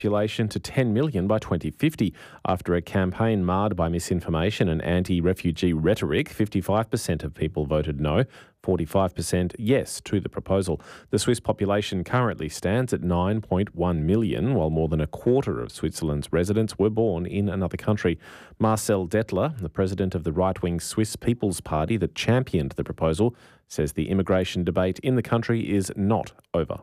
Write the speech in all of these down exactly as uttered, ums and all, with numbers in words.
Population to ten million by twenty fifty. After a campaign marred by misinformation and anti-refugee rhetoric, fifty-five percent of people voted no, forty-five percent yes to the proposal. The Swiss population currently stands at nine point one million, while more than a quarter of Switzerland's residents were born in another country. Marcel Dettler, the president of the right-wing Swiss People's Party that championed the proposal, says the immigration debate in the country is not over.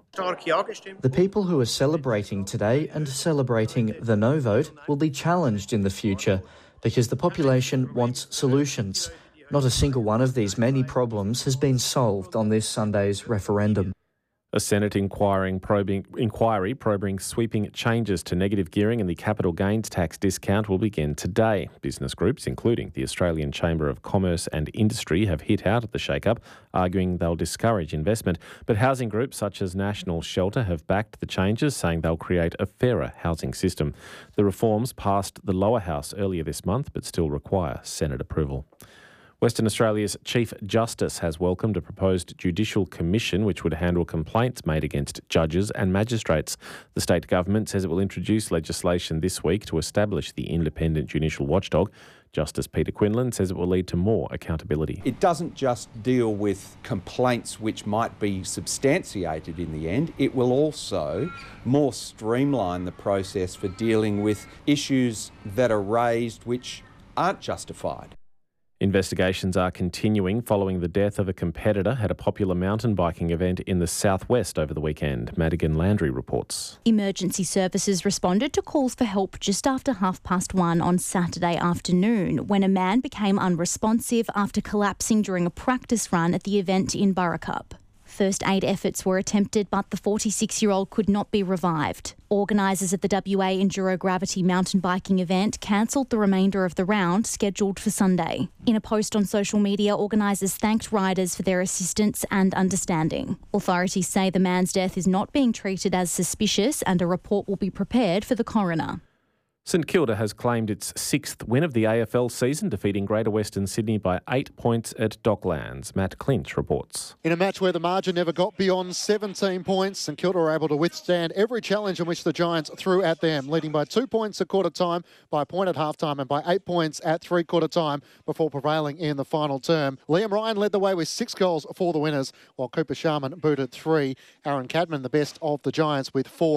The people who are celebrating today and celebrating the no vote will be challenged in the future because the population wants solutions. Not a single one of these many problems has been solved on this Sunday's referendum. A Senate inquiring probing, inquiry probing sweeping changes to negative gearing and the capital gains tax discount will begin today. Business groups, including the Australian Chamber of Commerce and Industry, have hit out at the shake-up, arguing they'll discourage investment. But housing groups such as National Shelter have backed the changes, saying they'll create a fairer housing system. The reforms passed the lower house earlier this month, but still require Senate approval. Western Australia's Chief Justice has welcomed a proposed judicial commission which would handle complaints made against judges and magistrates. The state government says it will introduce legislation this week to establish the independent judicial watchdog. Justice Peter Quinlan says it will lead to more accountability. It doesn't just deal with complaints which might be substantiated in the end. It will also more streamline the process for dealing with issues that are raised which aren't justified. Investigations are continuing following the death of a competitor at a popular mountain biking event in the southwest over the weekend. Madigan Landry reports. Emergency services responded to calls for help just after half past one on Saturday afternoon when a man became unresponsive after collapsing during a practice run at the event in Burracup. First aid efforts were attempted, but the forty-six-year-old could not be revived. Organisers of the W A Enduro Gravity mountain biking event cancelled the remainder of the round scheduled for Sunday. In a post on social media, organisers thanked riders for their assistance and understanding. Authorities say the man's death is not being treated as suspicious and a report will be prepared for the coroner. St Kilda has claimed its sixth win of the A F L season, defeating Greater Western Sydney by eight points at Docklands. Matt Clinch reports. In a match where the margin never got beyond seventeen points, St Kilda were able to withstand every challenge in which the Giants threw at them, leading by two points at quarter time, by a point at half time and by eight points at three quarter time before prevailing in the final term. Liam Ryan led the way with six goals for the winners, while Cooper Sharman booted three. Aaron Cadman, the best of the Giants, with four.